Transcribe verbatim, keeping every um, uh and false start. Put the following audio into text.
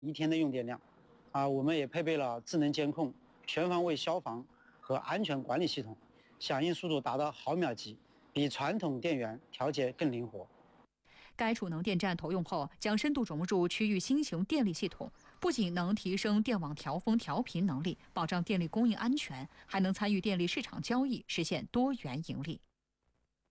一天的用电量。啊，我们也配备了智能监控、全方位消防和安全管理系统，响应速度达到毫秒级，比传统电源调节更灵活。 该储能电站投用后，将深度融入区域新型电力系统，不仅能提升电网调峰调频能力，保障电力供应安全，还能参与电力市场交易，实现多元盈利。